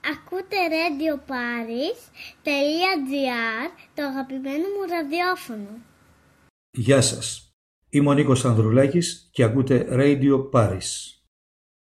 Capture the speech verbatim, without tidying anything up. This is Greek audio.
Ακούτε Radio Paris τελεία τζι άρ, το αγαπημένο μου ραδιόφωνο. Γεια σας. Είμαι ο Νίκος Ανδρουλάκης και ακούτε Radio Paris.